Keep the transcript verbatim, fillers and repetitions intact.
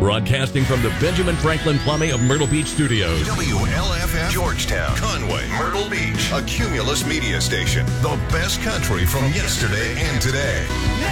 Broadcasting from the Benjamin Franklin Plumbing of Myrtle Beach Studios. W L F F, Georgetown, Conway, Myrtle Beach. A Cumulus media station. The best country from yesterday and today.